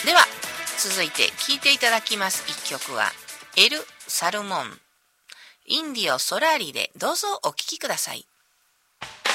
では続いて聴いていただきます一曲はエル・サルモン、インディオ・ソラーリでどうぞお聴きください。